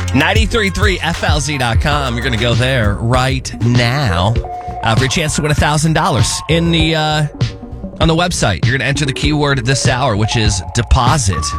933flz.com. You're going to go there right now for a chance to win $1,000 in the on the website. You're going to enter the keyword this hour, which is deposit.